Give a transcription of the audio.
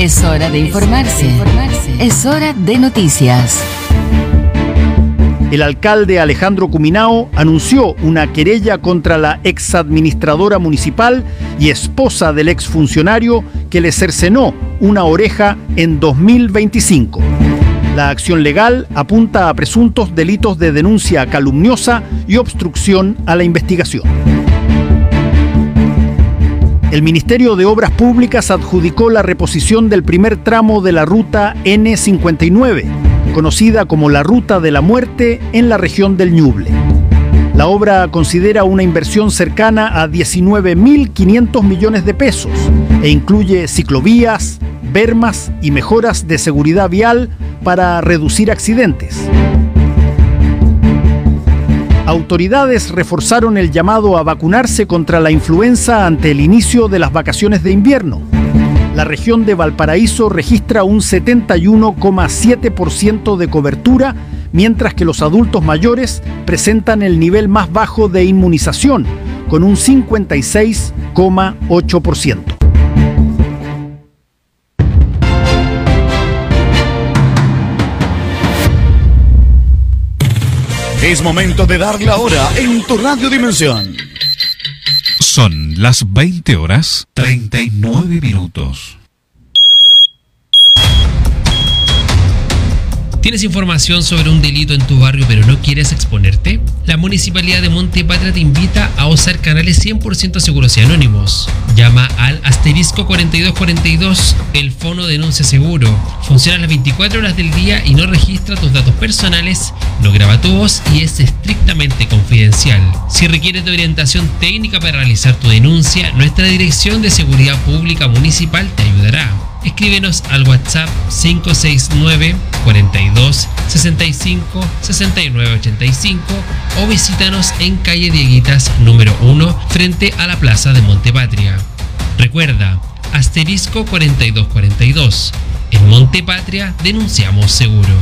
Es hora de informarse. Es hora de noticias. El alcalde Alejandro Cuminao anunció una querella contra la exadministradora municipal y esposa del exfuncionario que le cercenó una oreja en 2025. La acción legal apunta a presuntos delitos de denuncia calumniosa y obstrucción a la investigación. El Ministerio de Obras Públicas adjudicó la reposición del primer tramo de la ruta N59, conocida como la Ruta de la Muerte en la región del Ñuble. La obra considera una inversión cercana a 19.500 millones de pesos e incluye ciclovías, bermas y mejoras de seguridad vial para reducir accidentes. Autoridades reforzaron el llamado a vacunarse contra la influenza ante el inicio de las vacaciones de invierno. La región de Valparaíso registra un 71,7% de cobertura, mientras que los adultos mayores presentan el nivel más bajo de inmunización, con un 56,8%. Es momento de dar la hora en tu Radio Dimensión. Son las 20:39. ¿Tienes información sobre un delito en tu barrio pero no quieres exponerte? La Municipalidad de Montepatria te invita a usar canales 100% seguros y anónimos. Llama al *4242, el Fono Denuncia Seguro. Funciona las 24 horas del día y no registra tus datos personales, no graba tu voz y es estrictamente confidencial. Si requieres de orientación técnica para realizar tu denuncia, nuestra Dirección de Seguridad Pública Municipal te ayudará. Escríbenos al WhatsApp 569 42 65 69 85 o visítanos en calle Dieguitas número 1 frente a la plaza de Montepatria. Recuerda, *4242. En Montepatria denunciamos seguro.